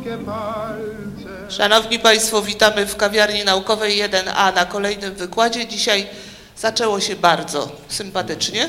Szanowni Państwo, witamy w kawiarni naukowej 1A na kolejnym wykładzie. Dzisiaj zaczęło się bardzo sympatycznie.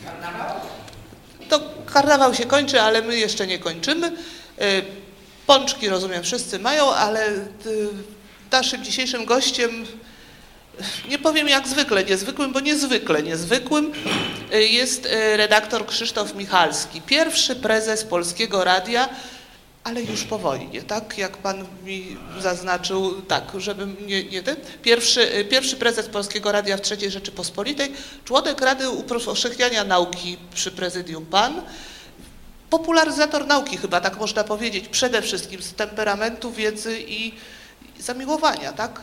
To karnawał się kończy, ale my jeszcze nie kończymy. Pączki, rozumiem, wszyscy mają, ale naszym dzisiejszym gościem, nie powiem jak zwykle niezwykłym, bo niezwykle niezwykłym, jest redaktor Krzysztof Michalski, pierwszy prezes Polskiego Radia, ale już po wojnie, tak? Jak pan mi zaznaczył, tak, żebym nie ten. Pierwszy prezes Polskiego Radia w III Rzeczypospolitej, członek Rady Upowszechniania Nauki przy prezydium pan, popularyzator nauki chyba, tak można powiedzieć, przede wszystkim z temperamentu, wiedzy i zamiłowania, tak?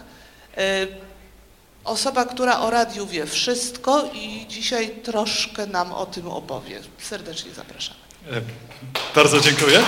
Osoba, która o radiu wie wszystko i dzisiaj troszkę nam o tym opowie. Serdecznie zapraszamy. Bardzo dziękuję.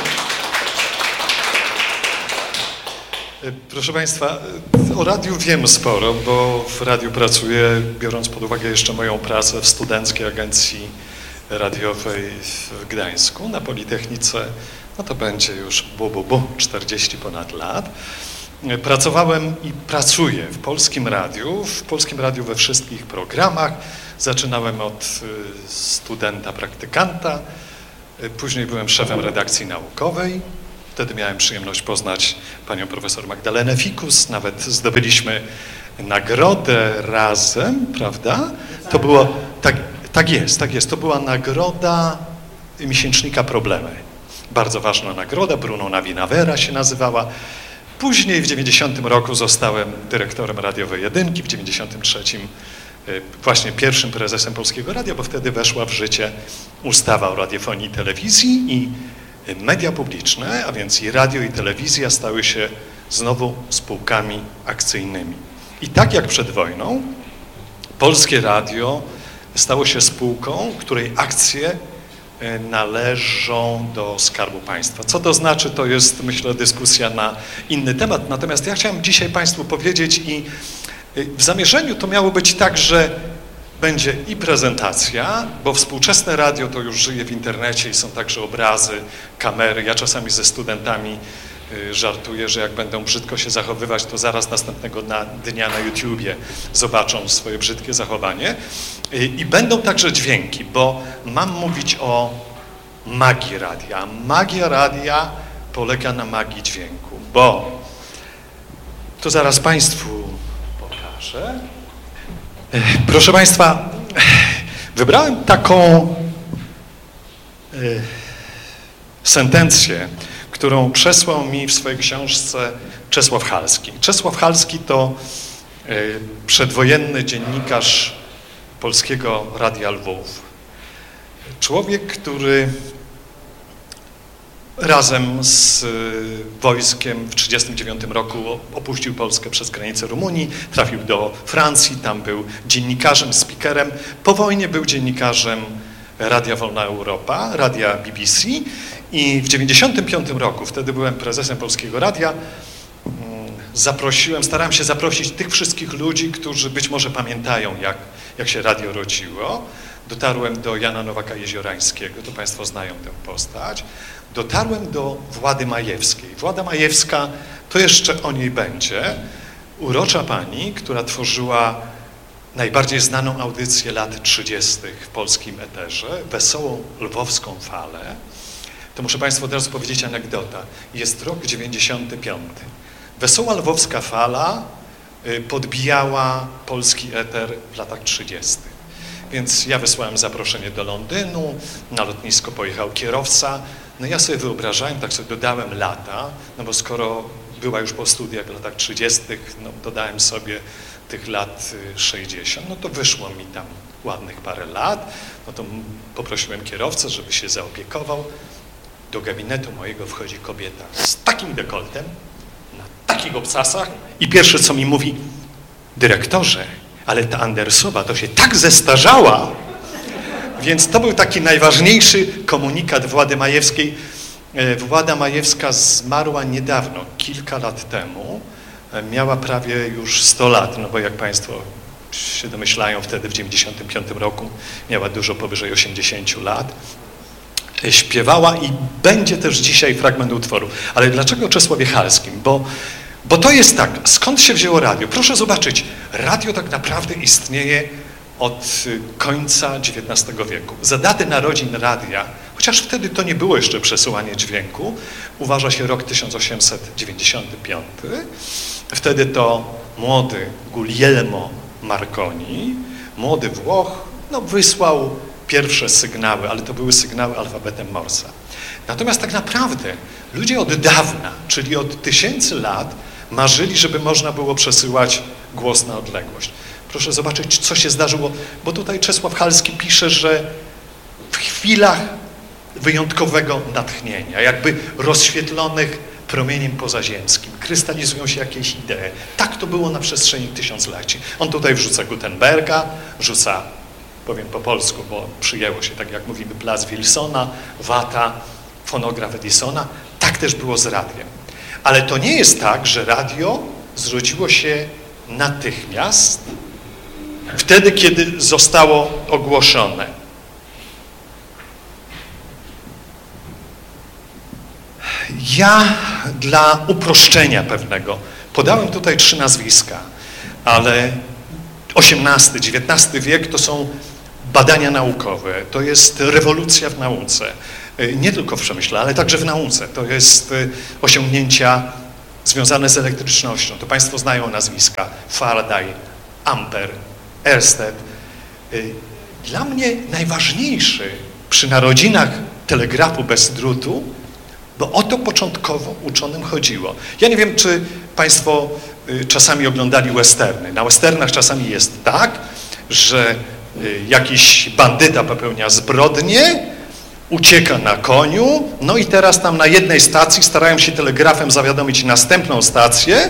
Proszę Państwa, o radiu wiem sporo, bo w radiu pracuję, biorąc pod uwagę jeszcze moją pracę w Studenckiej Agencji Radiowej w Gdańsku na Politechnice, no to będzie już 40 ponad lat. Pracowałem i pracuję w Polskim Radiu we wszystkich programach. Zaczynałem od studenta, praktykanta, później byłem szefem redakcji naukowej. Wtedy miałem przyjemność poznać panią profesor Magdalenę Fikus, nawet zdobyliśmy nagrodę razem, prawda? To było, tak jest, to była nagroda miesięcznika Problemy. Bardzo ważna nagroda, Bruno Navinavera się nazywała. Później w 90 roku zostałem dyrektorem radiowej Jedynki, w 93 właśnie pierwszym prezesem Polskiego Radia, bo wtedy weszła w życie ustawa o radiofonii i telewizji i media publiczne, a więc i radio, i telewizja stały się znowu spółkami akcyjnymi. I tak jak przed wojną, Polskie Radio stało się spółką, której akcje należą do Skarbu Państwa. Co to znaczy, to jest, myślę, dyskusja na inny temat. Natomiast ja chciałem dzisiaj Państwu powiedzieć i w zamierzeniu to miało być tak, że będzie i prezentacja, bo współczesne radio to już żyje w internecie i są także obrazy, kamery. Ja czasami ze studentami żartuję, że jak będą brzydko się zachowywać, to zaraz następnego dnia na YouTubie zobaczą swoje brzydkie zachowanie. I będą także dźwięki, bo mam mówić o magii radia. Magia radia polega na magii dźwięku, bo to zaraz Państwu pokażę. Proszę Państwa, wybrałem taką sentencję, którą przesłał mi w swojej książce Czesław Halski. Czesław Halski to przedwojenny dziennikarz Polskiego Radia Lwów. Człowiek, który razem z wojskiem w 1939 roku opuścił Polskę przez granicę Rumunii, trafił do Francji, tam był dziennikarzem, speakerem. Po wojnie był dziennikarzem Radia Wolna Europa, radia BBC i w 1995 roku, wtedy byłem prezesem Polskiego Radia, starałem się zaprosić tych wszystkich ludzi, którzy być może pamiętają, jak się radio rodziło. Dotarłem do Jana Nowaka-Jeziorańskiego, to Państwo znają tę postać. Dotarłem do Włady Majewskiej. Włada Majewska, to jeszcze o niej będzie, urocza pani, która tworzyła najbardziej znaną audycję lat 30. w polskim eterze, Wesołą Lwowską Falę. To muszę Państwu od razu powiedzieć anegdota. Jest rok 95. Wesoła Lwowska Fala podbijała polski eter w latach 30. Więc ja wysłałem zaproszenie do Londynu, na lotnisko pojechał kierowca. No ja sobie wyobrażałem, tak sobie dodałem lata, no bo skoro była już po studiach w latach 30., no dodałem sobie tych lat 60, no to wyszło mi tam ładnych parę lat, no to poprosiłem kierowcę, żeby się zaopiekował. Do gabinetu mojego wchodzi kobieta z takim dekoltem, na takich obcasach i pierwsze co mi mówi: dyrektorze, ale ta Andersowa to się tak zestarzała. Więc to był taki najważniejszy komunikat Włady Majewskiej. Włada Majewska zmarła niedawno, kilka lat temu. Miała prawie już 100 lat, no bo jak Państwo się domyślają, wtedy w 95 roku miała dużo powyżej 80 lat. śpiewała i będzie też dzisiaj fragment utworu. Ale dlaczego o Czesławie Halskim? Bo to jest tak, skąd się wzięło radio? Proszę zobaczyć, radio tak naprawdę istnieje od końca XIX wieku. Za datę narodzin radia, chociaż wtedy to nie było jeszcze przesyłanie dźwięku, uważa się rok 1895. Wtedy to młody Guglielmo Marconi, młody Włoch, wysłał pierwsze sygnały, ale to były sygnały alfabetem Morsa. Natomiast tak naprawdę ludzie od dawna, czyli od tysięcy lat, marzyli, żeby można było przesyłać głos na odległość. Proszę zobaczyć, co się zdarzyło, bo tutaj Czesław Halski pisze, że w chwilach wyjątkowego natchnienia, jakby rozświetlonych promieniem pozaziemskim, krystalizują się jakieś idee. Tak to było na przestrzeni tysiącleci. On tutaj wrzuca Gutenberga, wrzuca, powiem po polsku, bo przyjęło się, tak jak mówimy, Blass Wilsona, Watta, fonograf Edisona. Tak też było z radiem. Ale to nie jest tak, że radio zrodziło się natychmiast, wtedy, kiedy zostało ogłoszone. Ja dla uproszczenia pewnego podałem tutaj 3 nazwiska, ale XVIII, XIX wiek to są badania naukowe, to jest rewolucja w nauce. Nie tylko w przemyśle, ale także w nauce. To jest osiągnięcia związane z elektrycznością. To Państwo znają nazwiska Faraday, Ampere, Ørsted. Dla mnie najważniejszy przy narodzinach telegrafu bez drutu, bo o to początkowo uczonym chodziło. Ja nie wiem, czy Państwo czasami oglądali westerny. Na westernach czasami jest tak, że jakiś bandyta popełnia zbrodnię, ucieka na koniu, no i teraz tam na jednej stacji starają się telegrafem zawiadomić następną stację,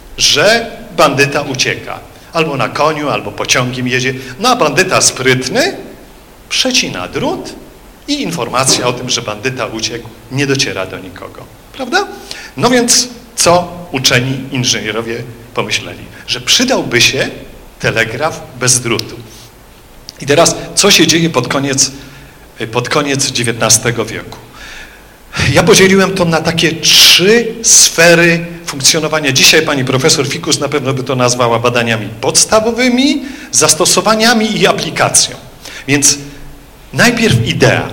że bandyta ucieka. Albo na koniu, albo pociągiem jedzie. No a bandyta sprytny przecina drut i informacja o tym, że bandyta uciekł, nie dociera do nikogo. Prawda? No więc co uczeni inżynierowie pomyśleli? Że przydałby się telegraf bez drutu. I teraz co się dzieje pod koniec XIX wieku? Ja podzieliłem to na takie 3 sfery funkcjonowania. Dzisiaj pani profesor Fikus na pewno by to nazwała badaniami podstawowymi, zastosowaniami i aplikacją. Więc najpierw idea.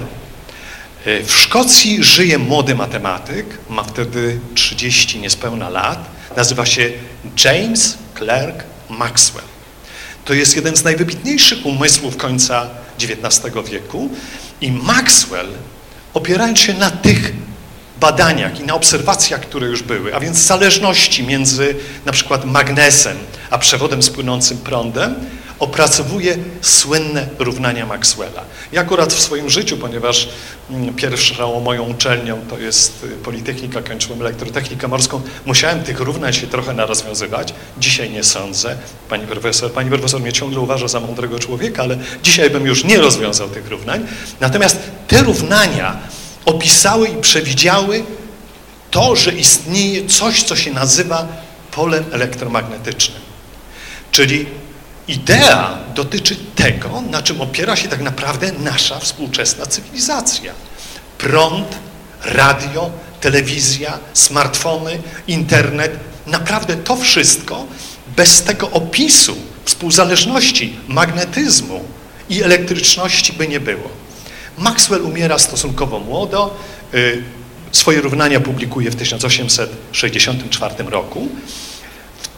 W Szkocji żyje młody matematyk, ma wtedy 30 niespełna lat, nazywa się James Clerk Maxwell. To jest jeden z najwybitniejszych umysłów końca XIX wieku i Maxwell, opierając się na tych badaniach i na obserwacjach, które już były, a więc zależności między na przykład magnesem a przewodem z płynącym prądem, opracowuje słynne równania Maxwella. Ja akurat w swoim życiu, ponieważ pierwszą moją uczelnią to jest Politechnika, kończyłem elektrotechnikę morską, musiałem tych równań się trochę narozwiązywać. Dzisiaj nie sądzę. Pani profesor mnie ciągle uważa za mądrego człowieka, ale dzisiaj bym już nie rozwiązał tych równań. Natomiast te równania opisały i przewidziały to, że istnieje coś, co się nazywa polem elektromagnetycznym. Czyli idea dotyczy tego, na czym opiera się tak naprawdę nasza współczesna cywilizacja. Prąd, radio, telewizja, smartfony, internet, naprawdę to wszystko bez tego opisu współzależności magnetyzmu i elektryczności by nie było. Maxwell umiera stosunkowo młodo, swoje równania publikuje w 1864 roku. W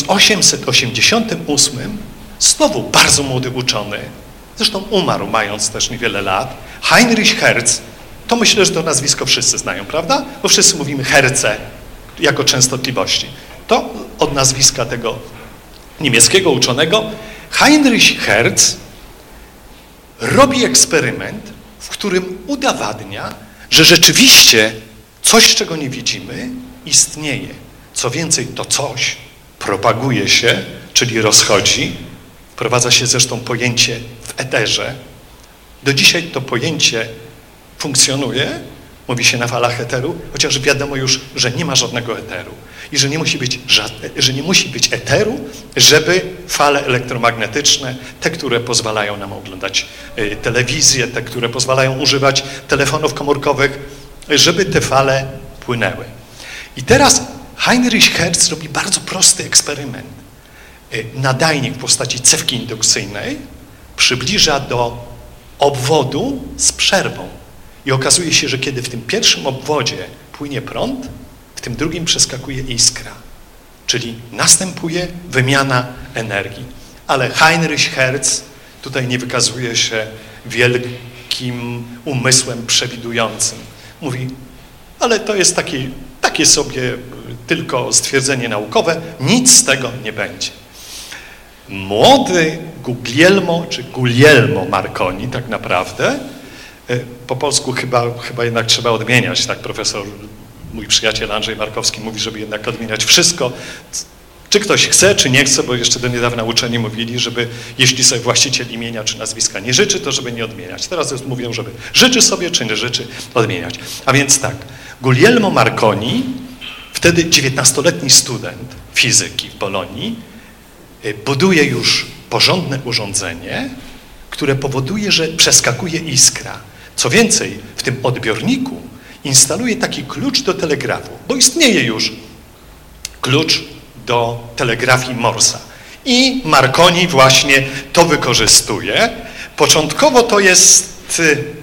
1888 znowu bardzo młody uczony, zresztą umarł mając też niewiele lat, Heinrich Hertz, to myślę, że to nazwisko wszyscy znają, prawda? Bo wszyscy mówimy Herce jako częstotliwości. To od nazwiska tego niemieckiego uczonego. Heinrich Hertz robi eksperyment, w którym udowadnia, że rzeczywiście coś, czego nie widzimy, istnieje. Co więcej, to coś propaguje się, czyli rozchodzi. Wprowadza się zresztą pojęcie w eterze. Do dzisiaj to pojęcie funkcjonuje mówi się na falach eteru, chociaż wiadomo już, że nie ma żadnego eteru i że nie musi być eteru, żeby fale elektromagnetyczne, te, które pozwalają nam oglądać telewizję, te, które pozwalają używać telefonów komórkowych, żeby te fale płynęły. I teraz Heinrich Hertz robi bardzo prosty eksperyment. Nadajnik w postaci cewki indukcyjnej przybliża do obwodu z przerwą. I okazuje się, że kiedy w tym pierwszym obwodzie płynie prąd, w tym drugim przeskakuje iskra. Czyli następuje wymiana energii. Ale Heinrich Hertz tutaj nie wykazuje się wielkim umysłem przewidującym. Mówi, ale to jest takie sobie tylko stwierdzenie naukowe, nic z tego nie będzie. Młody Guglielmo Marconi tak naprawdę, po polsku chyba jednak trzeba odmieniać, tak profesor, mój przyjaciel Andrzej Markowski mówi, żeby jednak odmieniać wszystko, czy ktoś chce, czy nie chce, bo jeszcze do niedawna uczeni mówili, żeby jeśli sobie właściciel imienia czy nazwiska nie życzy, to żeby nie odmieniać. Teraz już mówią, żeby życzy sobie, czy nie życzy, odmieniać. A więc tak, Guglielmo Marconi, wtedy 19-letni student fizyki w Bolonii, buduje już porządne urządzenie, które powoduje, że przeskakuje iskra. Co więcej, w tym odbiorniku instaluje taki klucz do telegrafu, bo istnieje już klucz do telegrafii Morsa. I Marconi właśnie to wykorzystuje. Początkowo to jest...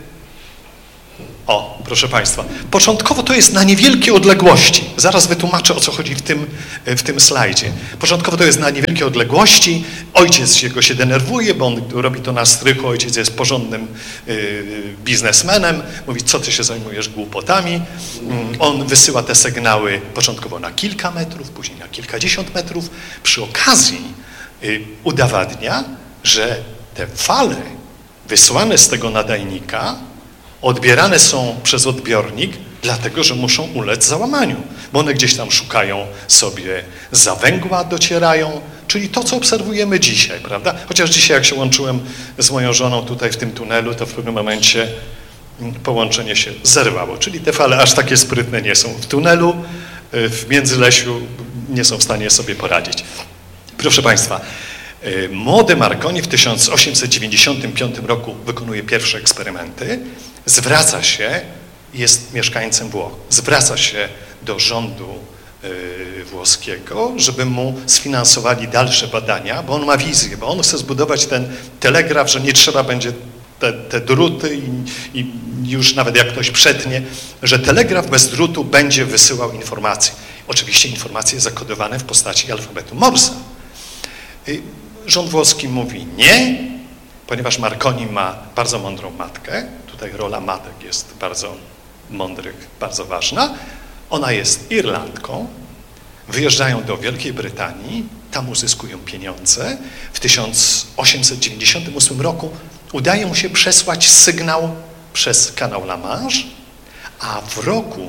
proszę Państwa, początkowo to jest na niewielkie odległości. Zaraz wytłumaczę, o co chodzi w tym slajdzie. Początkowo to jest na niewielkie odległości. Ojciec się denerwuje, bo on robi to na strychu. Ojciec jest porządnym biznesmenem. Mówi, co ty się zajmujesz głupotami. On wysyła te sygnały początkowo na kilka metrów, później na kilkadziesiąt metrów. Przy okazji udowadnia, że te fale wysłane z tego nadajnika odbierane są przez odbiornik, dlatego że muszą ulec załamaniu, bo one gdzieś tam szukają sobie za węgła, docierają, czyli to, co obserwujemy dzisiaj, prawda? Chociaż dzisiaj, jak się łączyłem z moją żoną tutaj w tym tunelu, to w pewnym momencie połączenie się zerwało, czyli te fale aż takie sprytne nie są. W tunelu, w Międzylesiu nie są w stanie sobie poradzić. Proszę Państwa, młody Marconi w 1895 roku wykonuje pierwsze eksperymenty, zwraca się, jest mieszkańcem Włoch, zwraca się do rządu włoskiego, żeby mu sfinansowali dalsze badania, bo on ma wizję, bo on chce zbudować ten telegraf, że nie trzeba będzie te druty i już nawet jak ktoś przetnie, że telegraf bez drutu będzie wysyłał informacje. Oczywiście informacje zakodowane w postaci alfabetu Morsa. Rząd włoski mówi nie, ponieważ Marconi ma bardzo mądrą matkę. Tutaj rola matek jest bardzo mądrych, bardzo ważna. Ona jest Irlandką. Wyjeżdżają do Wielkiej Brytanii, tam uzyskują pieniądze. W 1898 roku udaje mu się przesłać sygnał przez kanał La Manche, a w roku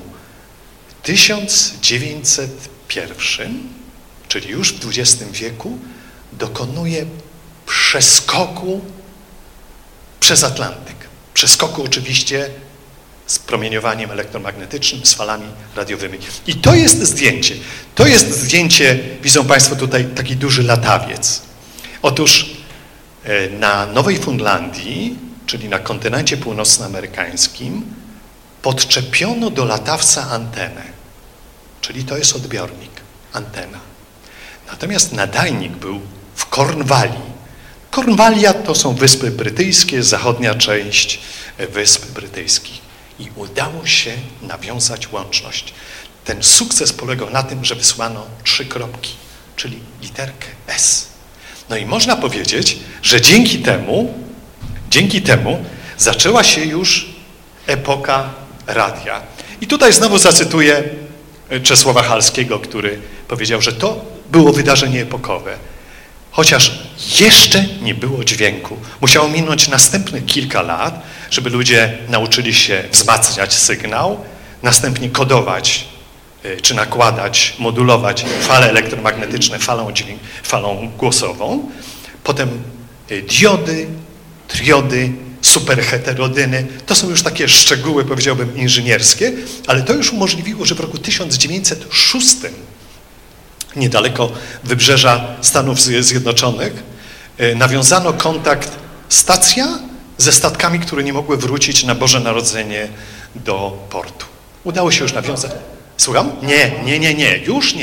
1901, czyli już w XX wieku, dokonuje przeskoku przez Atlantyk. Przeskoku oczywiście z promieniowaniem elektromagnetycznym, z falami radiowymi. I to jest zdjęcie. To jest zdjęcie, widzą Państwo tutaj taki duży latawiec. Otóż na Nowej Fundlandii, czyli na kontynencie północnoamerykańskim, podczepiono do latawca antenę. Czyli to jest odbiornik, antena. Natomiast nadajnik był w Kornwalii. Kornwalia to są Wyspy Brytyjskie, zachodnia część Wysp Brytyjskich. I udało się nawiązać łączność. Ten sukces polegał na tym, że wysłano 3 kropki, czyli literkę S. No i można powiedzieć, że dzięki temu zaczęła się już epoka radia. I tutaj znowu zacytuję Czesława Halskiego, który powiedział, że to było wydarzenie epokowe. Chociaż jeszcze nie było dźwięku. Musiało minąć następne kilka lat, żeby ludzie nauczyli się wzmacniać sygnał, następnie kodować czy nakładać, modulować fale elektromagnetyczne falą głosową. Potem diody, triody, superheterodyny. To są już takie szczegóły, powiedziałbym, inżynierskie, ale to już umożliwiło, że w roku 1906 niedaleko wybrzeża Stanów Zjednoczonych nawiązano kontakt stacja ze statkami, które nie mogły wrócić na Boże Narodzenie do portu. Udało się już nawiązać. Słucham? Nie.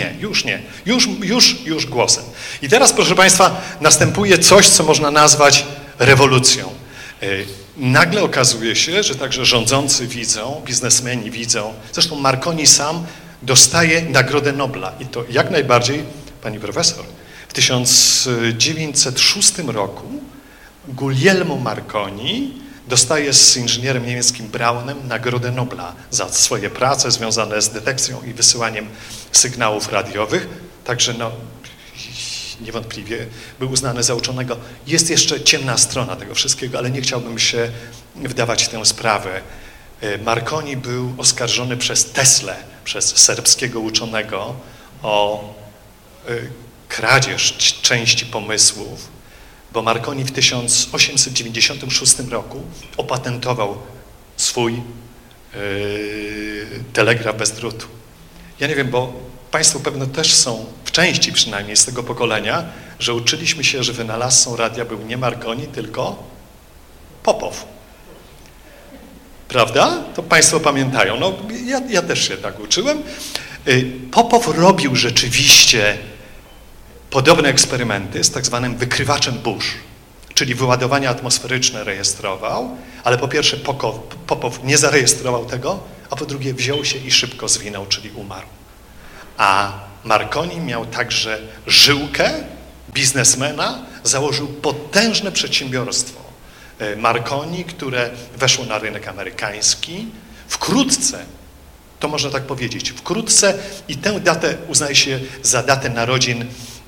Już głosem. I teraz, proszę Państwa, następuje coś, co można nazwać rewolucją. Nagle okazuje się, że także rządzący widzą, biznesmeni widzą, zresztą Marconi sam dostaje Nagrodę Nobla i to jak najbardziej, pani profesor, w 1906 roku Guglielmo Marconi dostaje z inżynierem niemieckim Braunem Nagrodę Nobla za swoje prace związane z detekcją i wysyłaniem sygnałów radiowych, także no niewątpliwie był uznany za uczonego. Jest jeszcze ciemna strona tego wszystkiego, ale nie chciałbym się wdawać w tę sprawę. Marconi był oskarżony przez Teslę, przez serbskiego uczonego o kradzież części pomysłów, bo Marconi w 1896 roku opatentował swój telegraf bez drutu. Ja nie wiem, bo Państwo pewno też są, w części przynajmniej z tego pokolenia, że uczyliśmy się, że wynalazcą radia był nie Marconi, tylko Popow. Prawda? To Państwo pamiętają. No, ja też się tak uczyłem. Popow robił rzeczywiście podobne eksperymenty z tak zwanym wykrywaczem burz, czyli wyładowania atmosferyczne rejestrował, ale po pierwsze Popow nie zarejestrował tego, a po drugie wziął się i szybko zwinął, czyli umarł. A Marconi miał także żyłkę biznesmena, założył potężne przedsiębiorstwo Marconi, które weszło na rynek amerykański. Wkrótce, to można tak powiedzieć, wkrótce i tę datę uznaje się za datę narodzin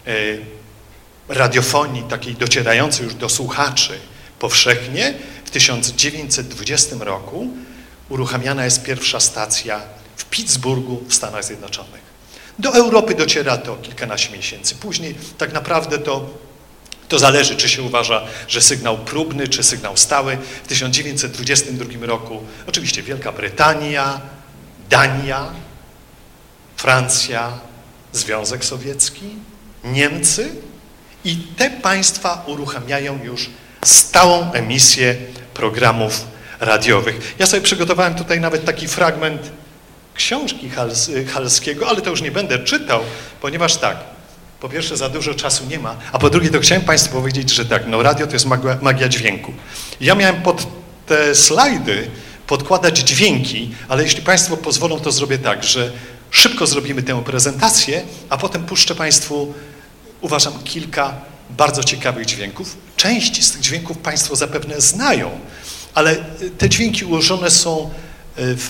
radiofonii takiej docierającej już do słuchaczy powszechnie. W 1920 roku uruchamiana jest pierwsza stacja w Pittsburghu w Stanach Zjednoczonych. Do Europy dociera to kilkanaście miesięcy później. Tak naprawdę to zależy, czy się uważa, że sygnał próbny, czy sygnał stały. W 1922 roku oczywiście Wielka Brytania, Dania, Francja, Związek Sowiecki, Niemcy i te państwa uruchamiają już stałą emisję programów radiowych. Ja sobie przygotowałem tutaj nawet taki fragment książki Halskiego, ale to już nie będę czytał, ponieważ tak, po pierwsze za dużo czasu nie ma, a po drugie to chciałem Państwu powiedzieć, że tak, no radio to jest magia dźwięku. Ja miałem pod te slajdy podkładać dźwięki, ale jeśli Państwo pozwolą, to zrobię tak, że szybko zrobimy tę prezentację, a potem puszczę Państwu, uważam, kilka bardzo ciekawych dźwięków. Część z tych dźwięków Państwo zapewne znają, ale te dźwięki ułożone są w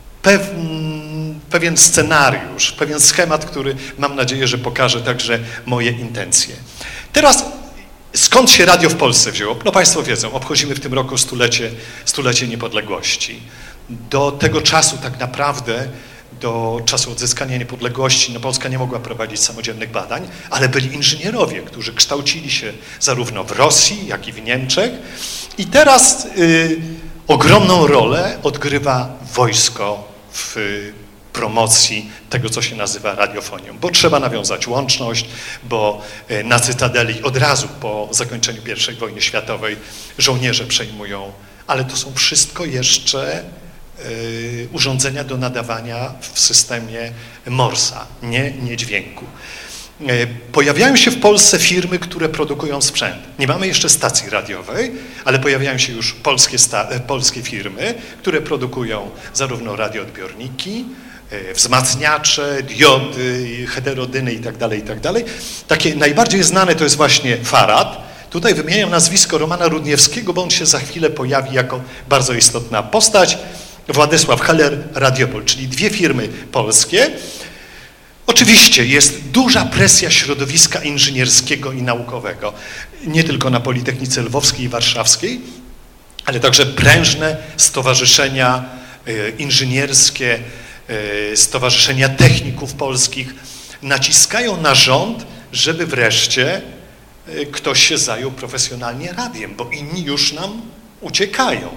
pewien scenariusz, pewien schemat, który mam nadzieję, że pokaże także moje intencje. Teraz, skąd się radio w Polsce wzięło? No Państwo wiedzą, obchodzimy w tym roku stulecie niepodległości. Do tego czasu tak naprawdę, do czasu odzyskania niepodległości, no Polska nie mogła prowadzić samodzielnych badań, ale byli inżynierowie, którzy kształcili się zarówno w Rosji, jak i w Niemczech. I teraz ogromną rolę odgrywa wojsko w promocji tego, co się nazywa radiofonią, bo trzeba nawiązać łączność, bo na Cytadeli od razu po zakończeniu I wojny światowej żołnierze przejmują, ale to są wszystko jeszcze urządzenia do nadawania w systemie Morsa, nie dźwięku. Pojawiają się w Polsce firmy, które produkują sprzęt. Nie mamy jeszcze stacji radiowej, ale pojawiają się już polskie firmy, które produkują zarówno radioodbiorniki, wzmacniacze, diody, heterodyny itd. Takie najbardziej znane to jest właśnie Farad. Tutaj wymieniam nazwisko Romana Rudniewskiego, bo on się za chwilę pojawi jako bardzo istotna postać. Władysław Heller, Radiopol, czyli dwie firmy polskie. Oczywiście jest duża presja środowiska inżynierskiego i naukowego, nie tylko na Politechnice Lwowskiej i Warszawskiej, ale także prężne stowarzyszenia inżynierskie, stowarzyszenia techników polskich naciskają na rząd, żeby wreszcie ktoś się zajął profesjonalnie radiem, bo inni już nam uciekają.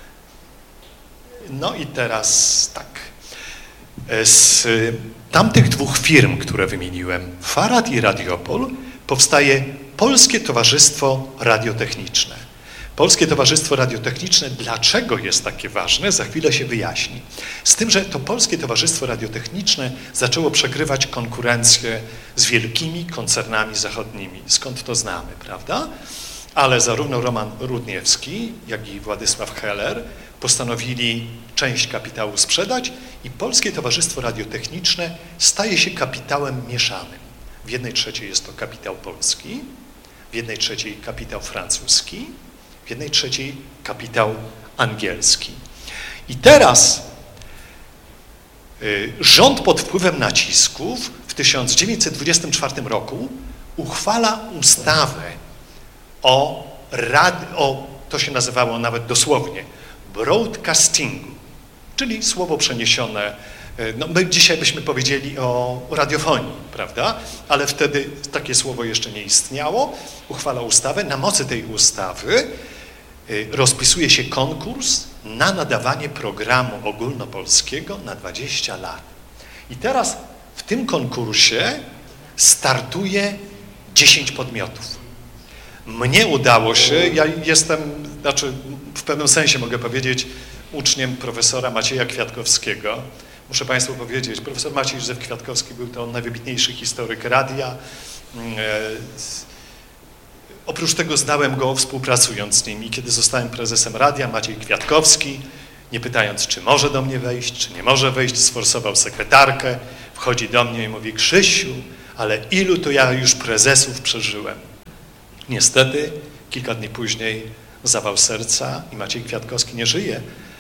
No i teraz tak. Z tamtych dwóch firm, które wymieniłem, Farad i Radiopol, powstaje Polskie Towarzystwo Radiotechniczne. Polskie Towarzystwo Radiotechniczne, dlaczego jest takie ważne, za chwilę się wyjaśni. Z tym, że to Polskie Towarzystwo Radiotechniczne zaczęło przegrywać konkurencję z wielkimi koncernami zachodnimi. Skąd to znamy, prawda? Ale zarówno Roman Rudniewski, jak i Władysław Heller postanowili część kapitału sprzedać i Polskie Towarzystwo Radiotechniczne staje się kapitałem mieszanym. W 1/3 jest to kapitał polski, w 1/3 kapitał francuski, w 1/3 kapitał angielski. I teraz rząd pod wpływem nacisków w 1924 roku uchwala ustawę to się nazywało nawet dosłownie, broadcastingu, czyli słowo przeniesione, no my dzisiaj byśmy powiedzieli o radiofonii, prawda? Ale wtedy takie słowo jeszcze nie istniało. Uchwala ustawę. Na mocy tej ustawy rozpisuje się konkurs na nadawanie programu ogólnopolskiego na 20 lat. I teraz w tym konkursie startuje 10 podmiotów. Mnie udało się, ja jestem, w pewnym sensie mogę powiedzieć, uczniem profesora Macieja Kwiatkowskiego. Muszę Państwu powiedzieć, profesor Maciej Józef Kwiatkowski był to najwybitniejszy historyk radia. Oprócz tego znałem go współpracując z nim i kiedy zostałem prezesem radia, Maciej Kwiatkowski, nie pytając, czy może do mnie wejść, czy nie może wejść, sforsował sekretarkę, wchodzi do mnie i mówi: Krzysiu, ale ilu to ja już prezesów przeżyłem. Niestety, kilka dni później zawał serca i Maciej Kwiatkowski nie żyje.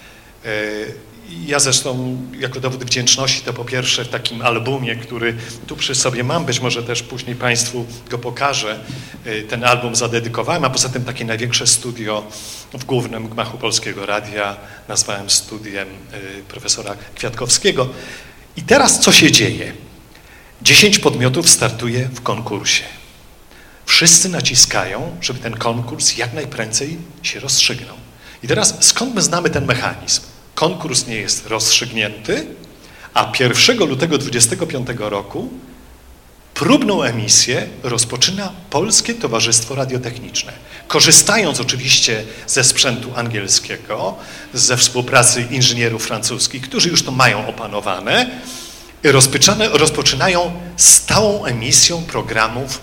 Ja zresztą jako dowód wdzięczności to po pierwsze w takim albumie, który tu przy sobie mam, być może też później Państwu go pokażę, ten album zadedykowałem, a poza tym takie największe studio w głównym gmachu Polskiego Radia nazwałem studiem profesora Kwiatkowskiego. I teraz co się dzieje? 10 podmiotów startuje w konkursie. Wszyscy naciskają, żeby ten konkurs jak najprędzej się rozstrzygnął. I teraz skąd my znamy ten mechanizm? Konkurs nie jest rozstrzygnięty, a 1 lutego 25 roku próbną emisję rozpoczyna Polskie Towarzystwo Radiotechniczne. Korzystając oczywiście ze sprzętu angielskiego, ze współpracy inżynierów francuskich, którzy już to mają opanowane, rozpoczynają stałą emisją programów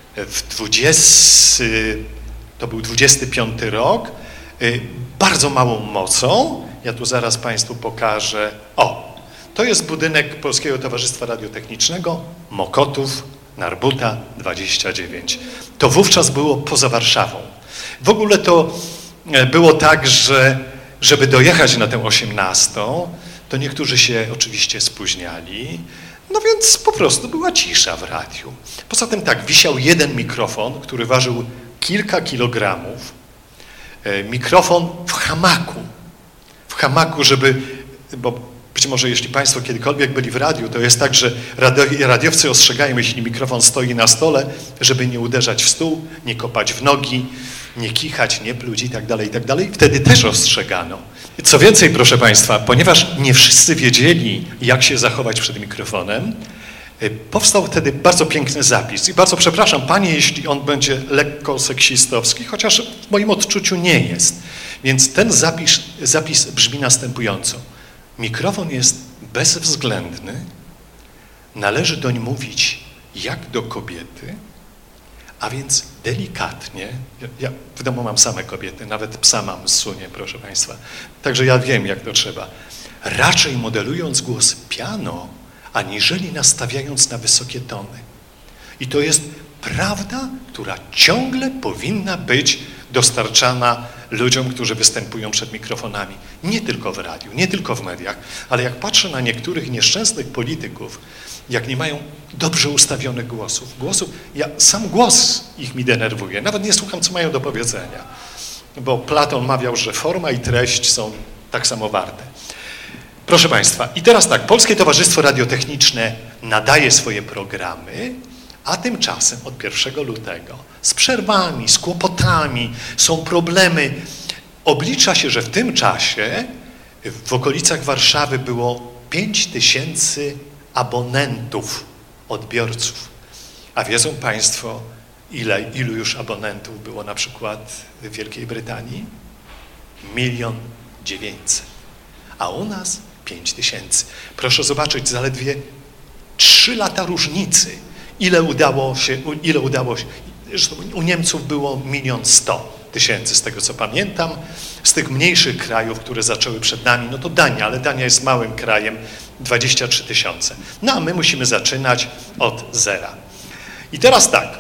to był 25 rok, bardzo małą mocą. Ja tu zaraz Państwu pokażę. To jest budynek Polskiego Towarzystwa Radiotechnicznego, Mokotów, Narbuta 29. To wówczas było poza Warszawą. W ogóle to było tak, że żeby dojechać na tę 18, to niektórzy się oczywiście spóźniali, no więc po prostu była cisza w radiu. Poza tym tak, wisiał jeden mikrofon, który ważył kilka kilogramów, mikrofon w hamaku, bo być może jeśli Państwo kiedykolwiek byli w radiu, to jest tak, że radiowcy ostrzegają, jeśli mikrofon stoi na stole, żeby nie uderzać w stół, nie kopać w nogi, nie kichać, nie pluć i tak dalej, i tak dalej. Wtedy też ostrzegano. Co więcej, proszę Państwa, ponieważ nie wszyscy wiedzieli, jak się zachować przed mikrofonem, powstał wtedy bardzo piękny zapis. I bardzo przepraszam Panie, jeśli on będzie lekko seksistowski, chociaż w moim odczuciu nie jest. Więc ten zapis brzmi następująco. Mikrofon jest bezwzględny, należy doń mówić jak do kobiety, a więc delikatnie. Ja w domu mam same kobiety, nawet psa mam z Sunie, proszę Państwa. Także ja wiem, jak to trzeba. Raczej modelując głos piano, aniżeli nastawiając na wysokie tony. I to jest prawda, która ciągle powinna być dostarczana ludziom, którzy występują przed mikrofonami. Nie tylko w radiu, nie tylko w mediach, ale jak patrzę na niektórych nieszczęsnych polityków, jak nie mają dobrze ustawionych głosów, sam głos mi denerwuje, nawet nie słucham, co mają do powiedzenia, bo Platon mawiał, że forma i treść są tak samo warte. Proszę Państwa, i teraz tak, Polskie Towarzystwo Radiotechniczne nadaje swoje programy, a tymczasem od 1 lutego z przerwami, z kłopotami, są problemy. Oblicza się, że w tym czasie w okolicach Warszawy było 5000 abonentów, odbiorców. A wiedzą Państwo, ilu już abonentów było na przykład w Wielkiej Brytanii? 1 900 000, a u nas 5000. Proszę zobaczyć, zaledwie 3 lata różnicy. Ile udało się, zresztą u Niemców było 1 100 000, z tego co pamiętam. Z tych mniejszych krajów, które zaczęły przed nami, no to Dania, ale Dania jest małym krajem, 23 000. No a my musimy zaczynać od zera. I teraz tak,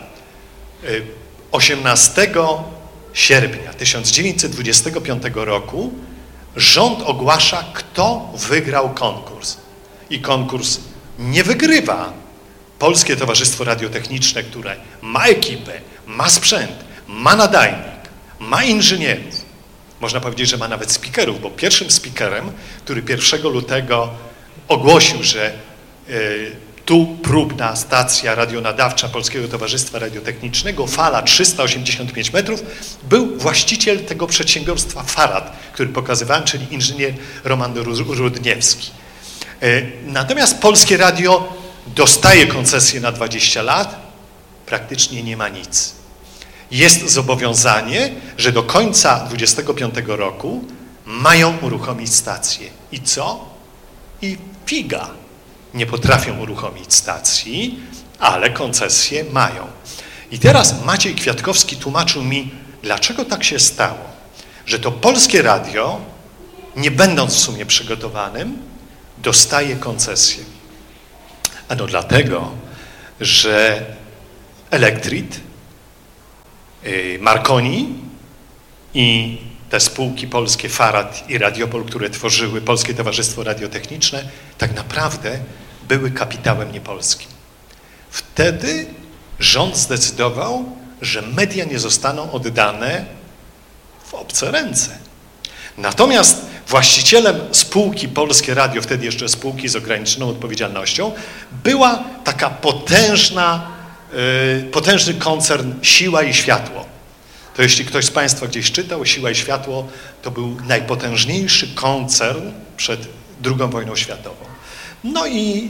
18 sierpnia 1925 roku rząd ogłasza, kto wygrał konkurs. I konkurs nie wygrywa Polskie Towarzystwo Radiotechniczne, które ma ekipę, ma sprzęt, ma nadajnik, ma inżynierów. Można powiedzieć, że ma nawet speakerów, bo pierwszym speakerem, który 1 lutego ogłosił, że tu próbna stacja radionadawcza Polskiego Towarzystwa Radiotechnicznego, fala 385 metrów, był właściciel tego przedsiębiorstwa Farad, który pokazywałem, czyli inżynier Roman Rudniewski. Natomiast Polskie Radio dostaje koncesję na 20 lat, praktycznie nie ma nic. Jest zobowiązanie, że do końca 25 roku mają uruchomić stację. I co? I figa. Nie potrafią uruchomić stacji, ale koncesje mają. I teraz Maciej Kwiatkowski tłumaczył mi, dlaczego tak się stało, że to Polskie Radio, nie będąc w sumie przygotowanym, dostaje koncesję. Ano dlatego, że Elektrit, Marconi i te spółki polskie Farad i Radiopol, które tworzyły Polskie Towarzystwo Radiotechniczne, tak naprawdę były kapitałem niepolskim. Wtedy rząd zdecydował, że media nie zostaną oddane w obce ręce. Natomiast właścicielem spółki Polskie Radio, wtedy jeszcze spółki z ograniczoną odpowiedzialnością, była taka potężny koncern Siła i Światło. To jeśli ktoś z Państwa gdzieś czytał, Siła i Światło to był najpotężniejszy koncern przed II wojną światową. No i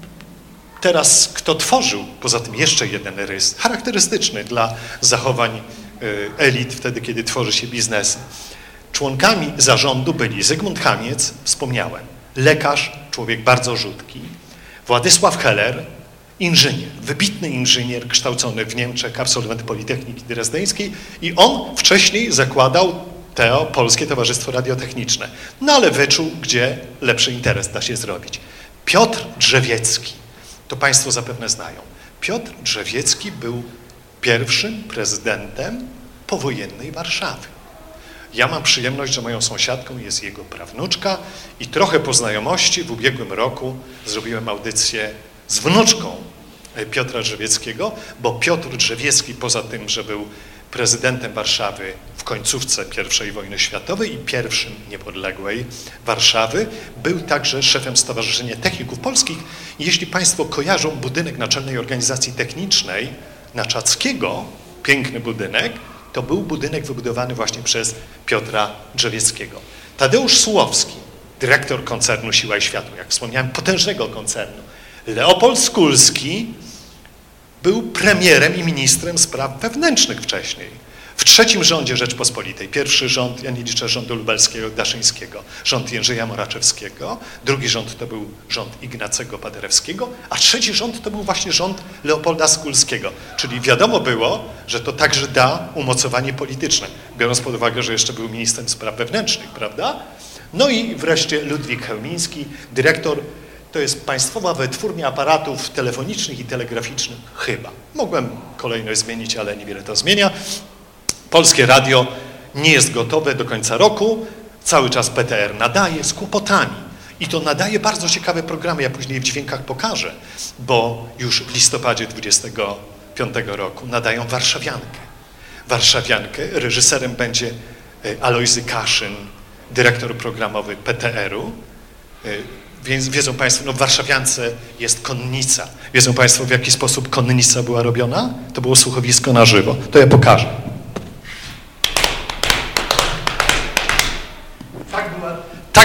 teraz kto tworzył, poza tym jeszcze jeden rys, charakterystyczny dla zachowań elit wtedy, kiedy tworzy się biznesy. Członkami zarządu byli Zygmunt Hamiec, wspomniałem, lekarz, człowiek bardzo rzutki, Władysław Heller, inżynier, wybitny inżynier kształcony w Niemczech, absolwent Politechniki Drezdeńskiej i on wcześniej zakładał Polskie Towarzystwo Radiotechniczne. No ale wyczuł, gdzie lepszy interes da się zrobić. Piotr Drzewiecki, to Państwo zapewne znają. Piotr Drzewiecki był pierwszym prezydentem powojennej Warszawy. Ja mam przyjemność, że moją sąsiadką jest jego prawnuczka i trochę po znajomości w ubiegłym roku zrobiłem audycję z wnuczką Piotra Drzewieckiego, bo Piotr Drzewiecki poza tym, że był prezydentem Warszawy w końcówce I wojny światowej i pierwszym niepodległej Warszawy, był także szefem Stowarzyszenia Techników Polskich. I jeśli Państwo kojarzą budynek Naczelnej Organizacji Technicznej na Czackiego, piękny budynek, to był budynek wybudowany właśnie przez Piotra Drzewieckiego. Tadeusz Sułowski, dyrektor koncernu Siła i Światło, jak wspomniałem, potężnego koncernu. Leopold Skulski był premierem i ministrem spraw wewnętrznych wcześniej. W trzecim rządzie Rzeczpospolitej. Pierwszy rząd, ja nie liczę rządu lubelskiego, daszyńskiego, rząd Jędrzeja Moraczewskiego. Drugi rząd to był rząd Ignacego Paderewskiego, a trzeci rząd to był właśnie rząd Leopolda Skulskiego. Czyli wiadomo było, że to także da umocowanie polityczne, biorąc pod uwagę, że jeszcze był ministrem spraw wewnętrznych, prawda? No i wreszcie Ludwik Chełmiński, dyrektor. To jest Państwowa Wytwórnia Aparatów Telefonicznych i Telegraficznych, chyba. Mogłem kolejność zmienić, ale niewiele to zmienia. Polskie Radio nie jest gotowe do końca roku, cały czas PTR nadaje z kłopotami. I to nadaje bardzo ciekawe programy, ja później w dźwiękach pokażę, bo już w listopadzie 25 roku nadają Warszawiankę. Warszawiankę, reżyserem będzie Alojzy Kaszyn, dyrektor programowy PTR-u. Więc wiedzą Państwo, no w Warszawiance jest konnica. Wiedzą Państwo, w jaki sposób konnica była robiona? To było słuchowisko na żywo. To ja pokażę.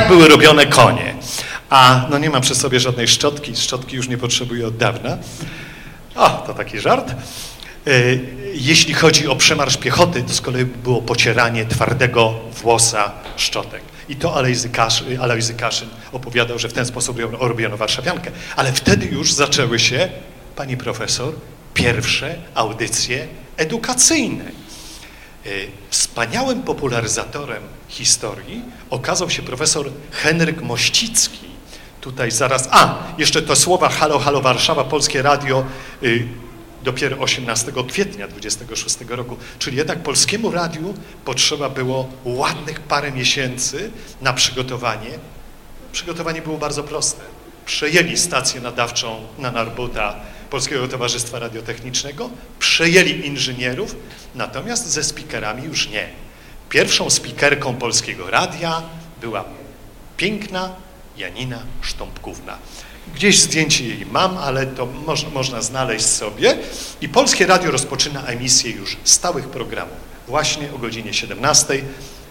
Tak były robione konie. A no nie mam przy sobie żadnej szczotki już nie potrzebuję od dawna. O, to taki żart. Jeśli chodzi o przemarsz piechoty, to z kolei było pocieranie twardego włosa szczotek. I to Alojzy Kaszyn opowiadał, że w ten sposób robiono warszawiankę. Ale wtedy już zaczęły się, pani profesor, pierwsze audycje edukacyjne. Wspaniałym popularyzatorem historii okazał się profesor Henryk Mościcki. Tutaj zaraz, jeszcze to słowa halo, halo Warszawa, Polskie Radio, dopiero 18 kwietnia 26 roku, czyli jednak Polskiemu Radiu potrzeba było ładnych parę miesięcy na przygotowanie. Przygotowanie było bardzo proste. Przejęli stację nadawczą na Narbuta Polskiego Towarzystwa Radiotechnicznego, przejęli inżynierów, natomiast ze speakerami już nie. Pierwszą speakerką Polskiego Radia była piękna Janina Sztąpkówna. Gdzieś zdjęcie jej mam, ale to można znaleźć sobie. I Polskie Radio rozpoczyna emisję już stałych programów właśnie o godzinie 17,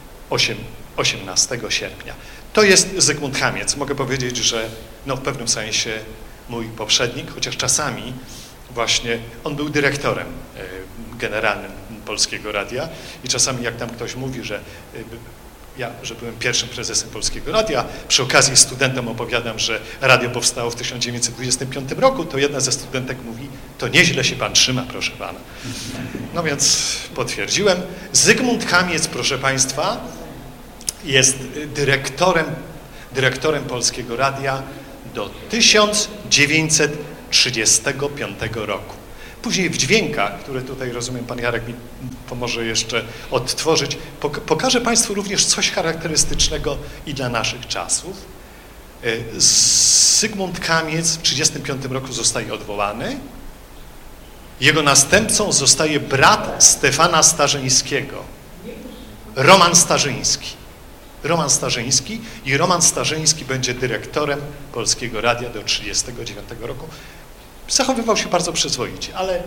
18 sierpnia. To jest Zygmunt Chamiec. Mogę powiedzieć, że no, w pewnym sensie mój poprzednik, chociaż czasami właśnie on był dyrektorem generalnym Polskiego Radia i czasami jak tam ktoś mówi, że byłem pierwszym prezesem Polskiego Radia, przy okazji studentom opowiadam, że radio powstało w 1925 roku, to jedna ze studentek mówi, to nieźle się pan trzyma, proszę pana. No więc potwierdziłem. Zygmunt Chamiec, proszę państwa, jest dyrektorem Polskiego Radia do 1935 roku. Później w dźwiękach, które tutaj, rozumiem, pan Jarek mi pomoże jeszcze odtworzyć, pokażę państwu również coś charakterystycznego i dla naszych czasów. Zygmunt Chamiec w 1935 roku zostaje odwołany. Jego następcą zostaje brat Stefana Starzyńskiego, Roman Starzyński. I Roman Starzyński będzie dyrektorem Polskiego Radia do 1939 roku. Zachowywał się bardzo przyzwoicie, ale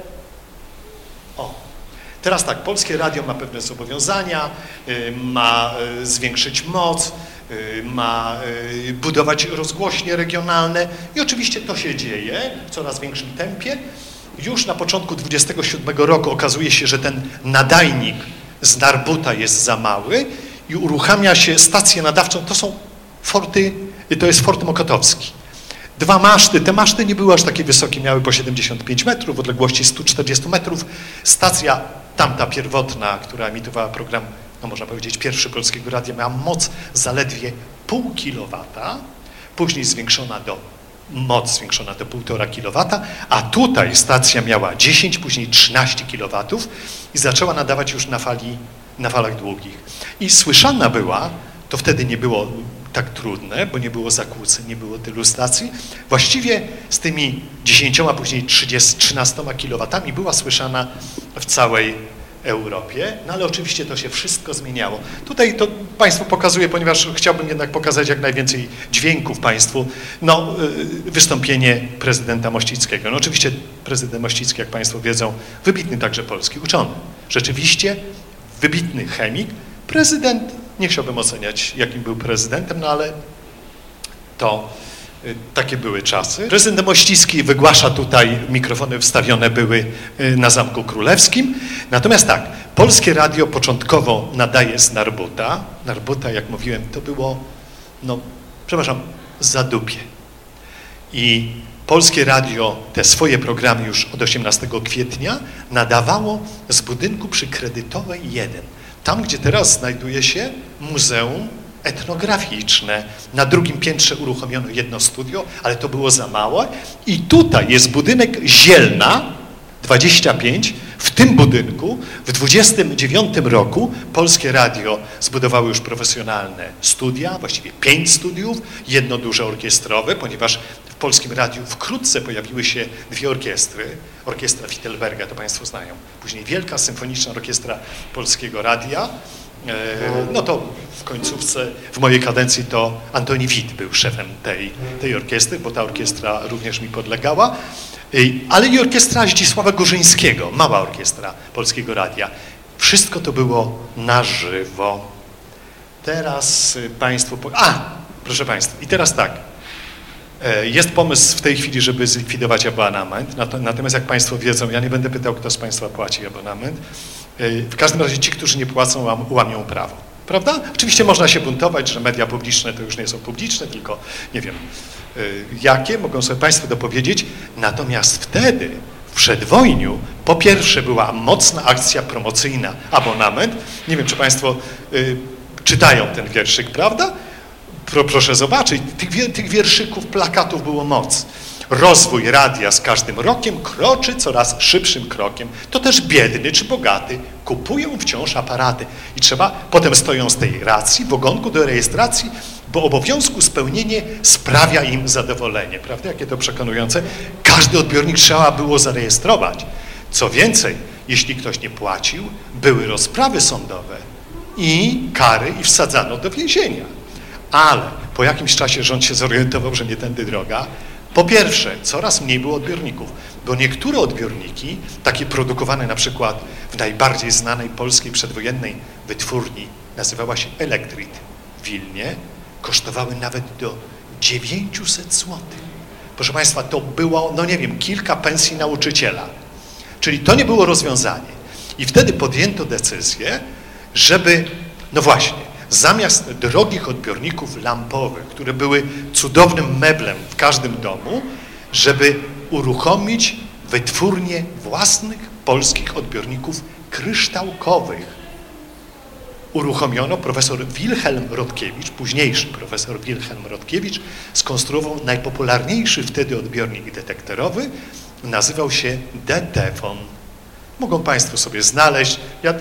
teraz tak, Polskie Radio ma pewne zobowiązania, ma zwiększyć moc, ma budować rozgłośnie regionalne i oczywiście to się dzieje w coraz większym tempie. Już na początku 27 roku okazuje się, że ten nadajnik z Narbuta jest za mały i uruchamia się stację nadawczą, to jest Fort Mokotowski. 2 maszty, te maszty nie były aż takie wysokie, miały po 75 metrów, w odległości 140 metrów. Stacja tamta pierwotna, która emitowała program, no można powiedzieć, pierwszy Polskiego Radia, miała moc zaledwie 0,5 kilowata, później moc zwiększona do 1,5 kilowata, a tutaj stacja miała 10, później 13 kilowatów i zaczęła nadawać już na falach długich. I słyszana była, to wtedy nie było tak trudne, bo nie było zakłóceń, nie było tylu stacji. Właściwie z tymi 10, a później 13 kilowatami była słyszana w całej Europie, no ale oczywiście to się wszystko zmieniało. Tutaj to państwu pokazuję, ponieważ chciałbym jednak pokazać jak najwięcej dźwięków państwu, no wystąpienie prezydenta Mościckiego. No oczywiście prezydent Mościcki, jak państwo wiedzą, wybitny także polski uczony. Rzeczywiście wybitny chemik, prezydent, nie chciałbym oceniać, jakim był prezydentem, no ale to takie były czasy. Prezydent Mościcki wygłasza tutaj, mikrofony wstawione były na Zamku Królewskim. Natomiast tak, Polskie Radio początkowo nadaje z Narbuta. Narbuta, jak mówiłem, to było, Zadupie. I Polskie Radio te swoje programy już od 18 kwietnia nadawało z budynku przy Kredytowej 1. Tam, gdzie teraz znajduje się Muzeum Etnograficzne. Na drugim piętrze uruchomiono jedno studio, ale to było za małe. I tutaj jest budynek Zielna 25. W tym budynku w 29 roku Polskie Radio zbudowało już profesjonalne studia, właściwie 5 studiów, jedno duże orkiestrowe, ponieważ w Polskim Radiu wkrótce pojawiły się 2 orkiestry. Orkiestra Fittelberga, to państwo znają. Później Wielka Symfoniczna Orkiestra Polskiego Radia. No to w końcówce, w mojej kadencji to Antoni Wit był szefem tej orkiestry, bo ta orkiestra również mi podlegała. Ale i orkiestra Zdzisława Górzyńskiego, mała orkiestra Polskiego Radia. Wszystko to było na żywo. Teraz państwu... Proszę Państwa, i teraz tak. Jest pomysł w tej chwili, żeby zlikwidować abonament, natomiast jak Państwo wiedzą, ja nie będę pytał, kto z Państwa płaci abonament. W każdym razie ci, którzy nie płacą, łamią prawo. Prawda? Oczywiście można się buntować, że media publiczne to już nie są publiczne, tylko nie wiem jakie, mogą sobie Państwo dopowiedzieć. Natomiast wtedy, w przedwojniu, po pierwsze była mocna akcja promocyjna, abonament. Nie wiem, czy Państwo czytają ten wierszyk, prawda? Proszę zobaczyć, tych wierszyków, plakatów było moc. Rozwój radia z każdym rokiem kroczy coraz szybszym krokiem. To też biedny czy bogaty kupują wciąż aparaty. I potem stoją z tej racji w ogonku do rejestracji, bo obowiązku spełnienie sprawia im zadowolenie. Prawda? Jakie to przekonujące. Każdy odbiornik trzeba było zarejestrować. Co więcej, jeśli ktoś nie płacił, były rozprawy sądowe i kary i wsadzano do więzienia. Ale po jakimś czasie rząd się zorientował, że nie tędy droga. Po pierwsze, coraz mniej było odbiorników, bo niektóre odbiorniki, takie produkowane na przykład w najbardziej znanej polskiej przedwojennej wytwórni, nazywała się Elektrit w Wilnie, kosztowały nawet do 900 zł. Proszę Państwa, to było, no nie wiem, kilka pensji nauczyciela. Czyli to nie było rozwiązanie. I wtedy podjęto decyzję, żeby, no właśnie, zamiast drogich odbiorników lampowych, które były cudownym meblem w każdym domu, żeby uruchomić wytwórnię własnych polskich odbiorników kryształkowych. Uruchomiono, profesor Wilhelm Rodkiewicz, późniejszy profesor Wilhelm Rodkiewicz, skonstruował najpopularniejszy wtedy odbiornik detektorowy, nazywał się DTFon. Mogą Państwo sobie znaleźć.